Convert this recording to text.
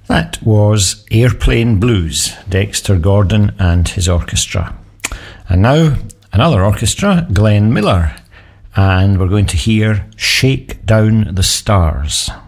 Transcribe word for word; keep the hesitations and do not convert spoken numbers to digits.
That was Airplane Blues, Dexter Gordon and his orchestra. And now, another orchestra, Glenn Miller, and we're going to hear Shake Down the Stars.